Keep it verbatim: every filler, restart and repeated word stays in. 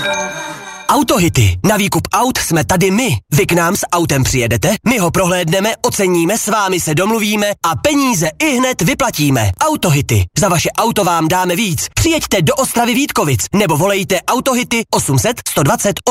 Autohity. Na výkup aut jsme tady my. Vy k nám s autem přijedete, my ho prohlédneme, oceníme, s vámi se domluvíme a peníze ihned vyplatíme. Autohity. Za vaše auto vám dáme víc. Přijeďte do Ostravy Vítkovic nebo volejte Autohity osm set sto dvacet